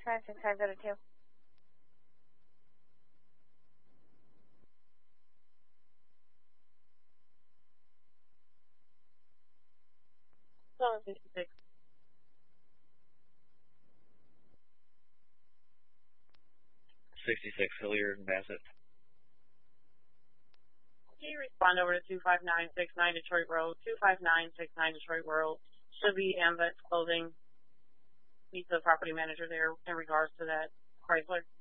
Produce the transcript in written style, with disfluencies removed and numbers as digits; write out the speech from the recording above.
696-502. Zone 66. Hilliard and Bassett. Can you respond over to 25969 Detroit Road? 25969 Detroit Road. Should be Amvet's Clothing. Meet the property manager there in regards to that Chrysler.